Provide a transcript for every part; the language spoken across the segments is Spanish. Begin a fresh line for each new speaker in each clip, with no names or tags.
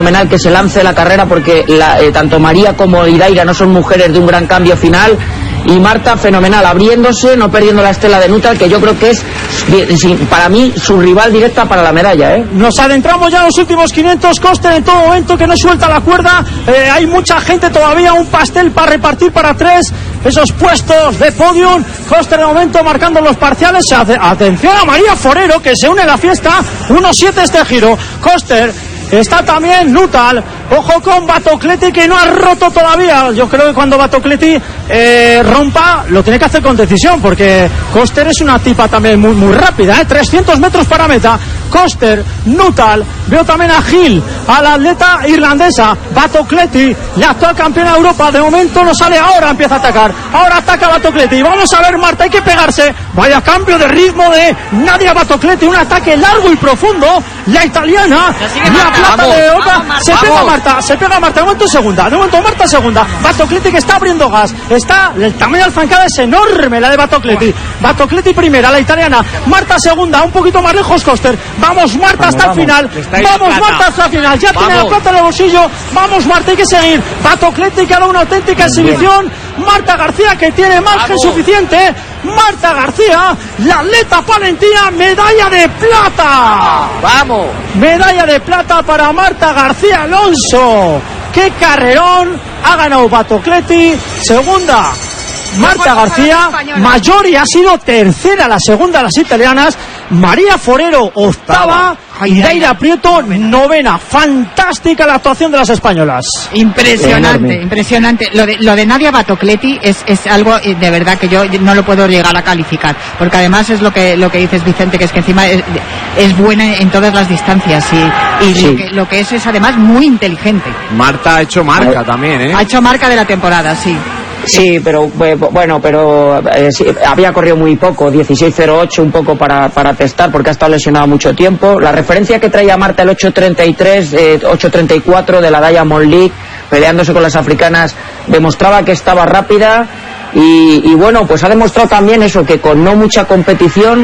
fenomenal que se lance la carrera porque tanto María como Idaira no son mujeres de un gran cambio final. Y Marta fenomenal, abriéndose, no perdiendo la estela de Nuttall, que yo creo que es para mí su rival directa para la medalla, ¿eh?
Nos adentramos ya en los últimos 500. Koster en todo momento que no suelta la cuerda. Hay mucha gente todavía, un pastel para repartir para tres esos puestos de podium. Koster de momento marcando los parciales. Atención a María Forero, que se une a la fiesta. 1-7 este giro. Koster. Está también Nuttall. Ojo con Batocletti, que no ha roto todavía. Yo creo que cuando Batocletti rompa, lo tiene que hacer con decisión, porque Koster es una tipa también muy, muy rápida, 300 metros para meta. Koster, Nuttall, veo también a Gil, a la atleta irlandesa. Batocletti, la actual campeona de Europa. De momento no sale, ahora empieza a atacar. Ahora ataca Batocletti. Vamos a ver, Marta, hay que pegarse. Vaya cambio de ritmo de Nadia Batocletti. Un ataque largo y profundo. La italiana, la plata de Oca. Se pega Marta. De momento segunda. De momento Marta segunda. Batocletti que está abriendo gas. El tamaño de zancada es enorme, la de Batocletti. Batocletti primera, la italiana. Marta segunda, un poquito más lejos Koster. Vamos Marta hasta el final. Vamos Marta hasta el final. Ya tiene la plata en el bolsillo. Vamos Marta, hay que seguir. Batocletti que ha dado una auténtica exhibición. Marta García que tiene margen suficiente. Marta García, la atleta palentina, medalla de plata.
¡Vamos!
Medalla de plata para Marta García Alonso. ¡Qué carrerón! Ha ganado Batocletti. Segunda, Marta García. Maggiori ha sido tercera, la segunda, las italianas. María Forero, octava. Idaira Prieto, novena. Fantástica la actuación de las españolas.
Impresionante. Lo de Nadia Batocletti es algo de verdad que yo no lo puedo llegar a calificar, porque además es lo que dices, Vicente, que es que encima es buena en todas las distancias y sí. lo que es además muy inteligente.
Marta ha hecho marca también, ¿eh?
Ha hecho marca de la temporada, sí.
Sí, pero sí, había corrido muy poco, 16.08, un poco para testar, porque ha estado lesionado mucho tiempo. La referencia que traía Marta, el 8.33, 8.34 de la Diamond League, peleándose con las africanas, demostraba que estaba rápida y bueno, pues ha demostrado también eso, que con no mucha competición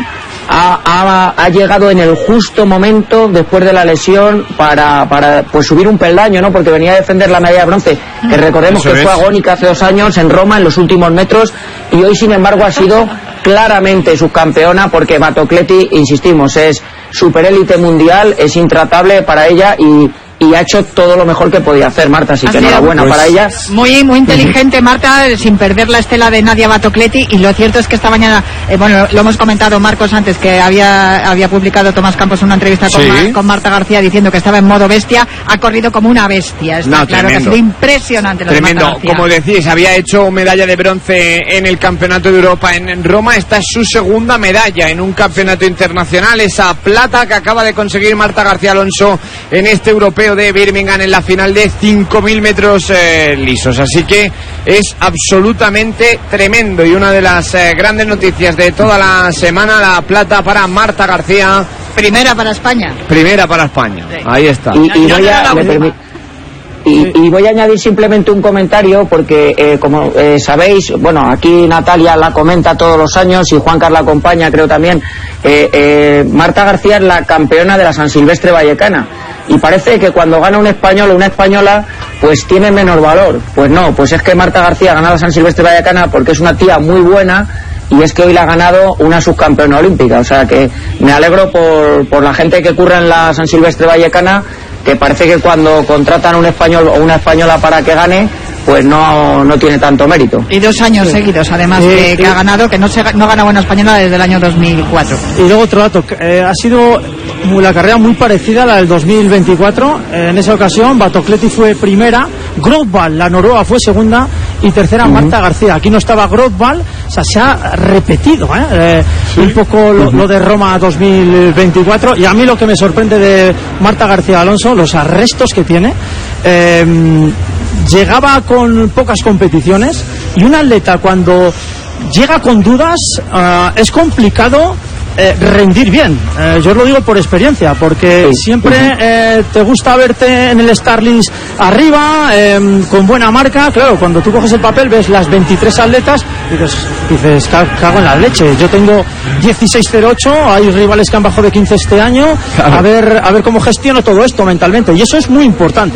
ha llegado en el justo momento después de la lesión para pues subir un peldaño, ¿no? Porque venía a defender la medalla de bronce, que recordemos que fue agónica hace 2 años en Roma en los últimos metros, y hoy sin embargo ha sido claramente subcampeona, porque Batocletti, insistimos, es superélite mundial, es intratable para ella y ha hecho todo lo mejor que podía hacer Marta, así que enhorabuena para ella.
Muy inteligente Marta, sin perder la estela de Nadia Batocletti, y lo cierto es que esta mañana, lo hemos comentado Marcos antes, que había publicado Tomás Campos una entrevista con Marta García diciendo que estaba en modo bestia. Ha corrido como una bestia, está claro, que ha sido impresionante lo de Marta García.
Como decís, había hecho medalla de bronce en el Campeonato de Europa en Roma. Esta es su segunda medalla en un campeonato internacional, esa plata que acaba de conseguir Marta García Alonso en este europeo de Birmingham en la final de 5.000 metros lisos. Así que es absolutamente tremendo, y una de las grandes noticias de toda la semana, la plata para Marta García.
Primera para España.
Sí. Ahí está.
Y voy a añadir simplemente un comentario, porque como sabéis, bueno, aquí Natalia la comenta todos los años y Juan Carlos la acompaña, creo también. Marta García es la campeona de la San Silvestre Vallecana, y parece que cuando gana un español o una española pues tiene menor valor. Pues no, pues es que Marta García ha ganado la San Silvestre Vallecana porque es una tía muy buena, y es que hoy la ha ganado una subcampeona olímpica. O sea que me alegro por la gente que curra en la San Silvestre Vallecana, que parece que cuando contratan a un español o una española para que gane, pues no tiene tanto mérito.
Y 2 años seguidos, además, que ha ganado, que no gana una española desde el año 2004.
Y luego otro dato, ha sido la carrera muy parecida a la del 2024. En esa ocasión Batocletti fue primera, Grothball, la noruega, fue segunda, y tercera Marta García. Aquí no estaba Grothball, o sea, se ha repetido un poco lo de Roma 2024. Y a mí lo que me sorprende de Marta García Alonso, los arrestos que tiene. Llegaba con pocas competiciones, y un atleta cuando llega con dudas es complicado rendir bien. Yo os lo digo por experiencia, porque siempre te gusta verte en el Starlist arriba, con buena marca. Claro, cuando tú coges el papel ves las 23 atletas y dices, cago en la leche. Yo tengo 16.08, hay rivales que han bajado de 15 este año. Claro. A ver cómo gestiono todo esto mentalmente, y eso es muy importante.